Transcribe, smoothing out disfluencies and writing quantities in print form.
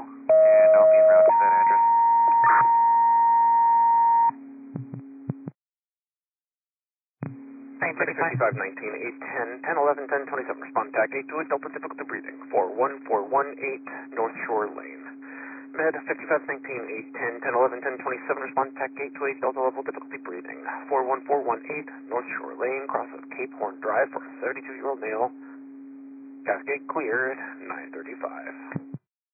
And I'll be en route to that address. 55, 19, 8, 10, 10, 11, 10, 27. Respond TAC 828 Delta difficulty breathing. 41418 North Shore Lane. Med 55, 19, 8, 10, 10, 11, 10, 27. Respond TAC 828 Delta level difficulty breathing. 41418 North Shore Lane. Cross of Cape Horn Drive for a 32-year-old male. Cascade cleared, 9:35.